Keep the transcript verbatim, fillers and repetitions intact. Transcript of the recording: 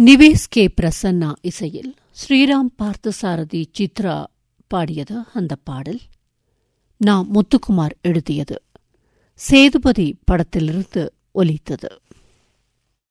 Nives K Prasanna இசையில் ஸ்ரீராம் பார்த்தசாரதி சித்ரா பாடியது. அந்த பாடல் நா முத்துக்குமார் எழுதியது. சேதுபதி படத்திலிருந்து ஒலித்தது.